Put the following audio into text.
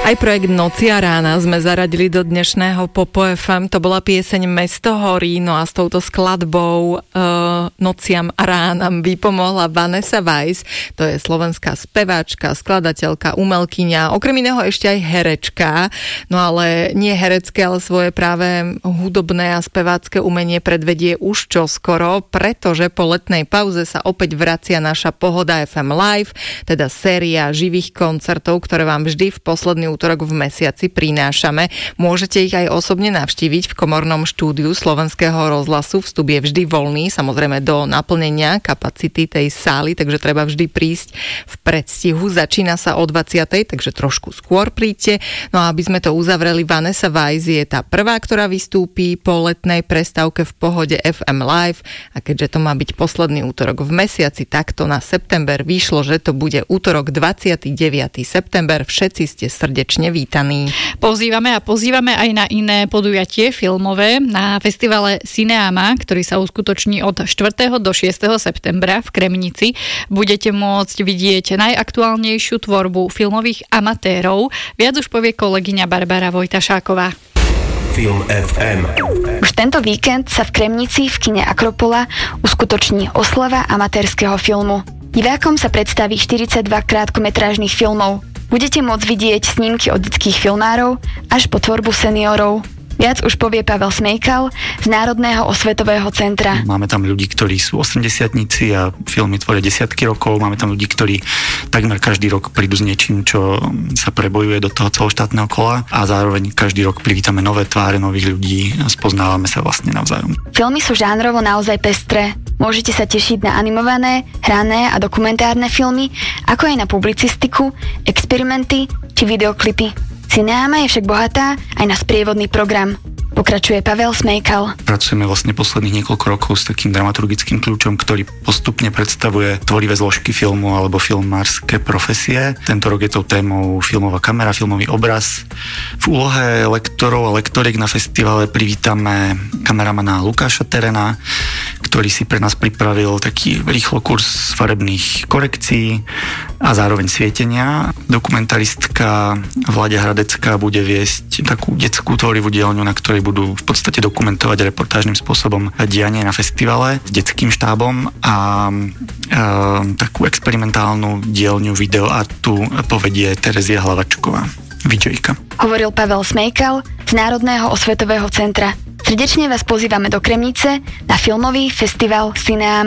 Aj projekt Noci a rána sme zaradili do dnešného Popo FM. To bola pieseň Mesto horí, no a s touto skladbou Nociam a ránam vypomohla Vanessa Weiss. To je slovenská speváčka, skladateľka, umelkyňa, okrem iného ešte aj herečka. No ale nie herecké, ale svoje práve hudobné a spevácké umenie predvedie už čoskoro, pretože po letnej pauze sa opäť vracia naša Pohoda FM Live, teda séria živých koncertov, ktoré vám vždy v posledný útorok v mesiaci prinášame. Môžete ich aj osobne navštíviť v komornom štúdiu Slovenského rozhlasu. Vstup je vždy voľný, samozrejme do naplnenia kapacity tej sály, takže treba vždy prísť v predstihu. Začína sa o 20:00, takže trošku skôr príďte. No a aby sme to uzavreli, Vanessa Weiss je tá prvá, ktorá vystúpi po letnej prestávke v Pohode FM Live, a keďže to má byť posledný útorok v mesiaci, takto na september vyšlo, že to bude útorok 29. september. Všetci ste srdečne vítaní. Pozývame aj na iné podujatie filmové na festivale Cineama, ktorý sa uskutoční od 4. do 6. septembra v Kremnici. Budete môcť vidieť najaktuálnejšiu tvorbu filmových amatérov. Viac už povie kolegyňa Barbara Vojtašáková. Film FM. Už tento víkend sa v Kremnici v kine Akropola uskutoční oslava amatérskeho filmu. Divákom sa predstaví 42 krátkometrážnych filmov. Budete môcť vidieť snímky od detských filmárov až po tvorbu seniorov. Viac už povie Pavel Smejkal z Národného osvetového centra. Máme tam ľudí, ktorí sú 80-tníci a filmy tvoria desiatky rokov. Máme tam ľudí, ktorí takmer každý rok prídu s niečím, čo sa prebojuje do toho celoštátneho kola, a zároveň každý rok privítame nové tváre, nových ľudí a spoznávame sa vlastne navzájom. Filmy sú žánrovo naozaj pestré. Môžete sa tešiť na animované, hrané a dokumentárne filmy, ako aj na publicistiku, experimenty či videoklipy. Cineama je však bohatá aj na sprievodný program. Pokračuje Pavel Smejkal. Pracujeme vlastne posledných niekoľko rokov s takým dramaturgickým kľúčom, ktorý postupne predstavuje tvorivé zložky filmu alebo filmárske profesie. Tento rok je tou témou filmová kamera, filmový obraz. V úlohe lektorov a lektoriek na festivale privítame kameramana Lukáša Terena, ktorý si pre nás pripravil taký rýchlo kurz farebných korekcií a zároveň svietenia. Dokumentaristka Vláďa Hradecká bude viesť takú detskú tvorivú dielňu, na ktorej budú v podstate dokumentovať reportážnym spôsobom dianie na festivale s detským štábom, a takú experimentálnu dielňu videoartu povedie Terezia Hlavačková, VJka. Hovoril Pavel Smejkal z Národného osvetového centra. Srdečne vás pozývame do Kremnice na filmový festival Cineama.